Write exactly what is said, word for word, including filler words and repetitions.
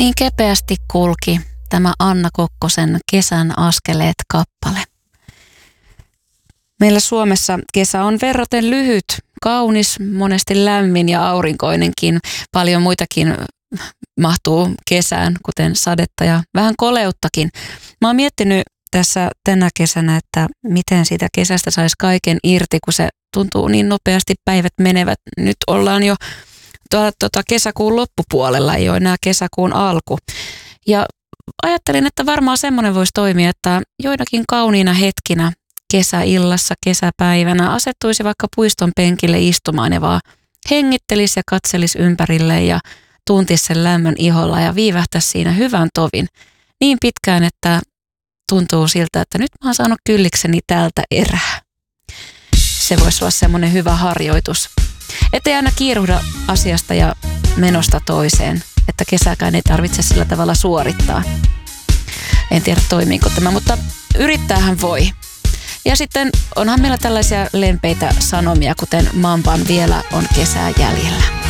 Niin kepeästi kulki tämä Anna Kokkosen Kesän askeleet -kappale. Meillä Suomessa kesä on verraten lyhyt, kaunis, monesti lämmin ja aurinkoinenkin. Paljon muitakin mahtuu kesään, kuten sadetta ja vähän koleuttakin. Mä oon miettinyt tässä tänä kesänä, että miten siitä kesästä saisi kaiken irti, kun se tuntuu niin nopeasti, päivät menevät. Nyt ollaan jo tuota, tuota kesäkuun loppupuolella, ei ole enää kesäkuun alku. Ja ajattelin, että varmaan semmoinen voisi toimia, että joinakin kauniina hetkinä kesäillassa, kesäpäivänä asettuisi vaikka puiston penkille istumaan ja vaan hengittelisi ja katselisi ympärille ja tuntisi sen lämmön iholla ja viivähtäisi siinä hyvän tovin niin pitkään, että tuntuu siltä, että nyt mä oon saanut kyllikseni tältä erää. Se voisi olla semmoinen hyvä harjoitus. Ettei aina kiiruhda asiasta ja menosta toiseen, että kesäkään ei tarvitse sillä tavalla suorittaa. En tiedä toimiiko tämä, mutta yrittäähän voi. Ja sitten onhan meillä tällaisia lempeitä sanomia, kuten Mamban vielä on kesää jäljellä.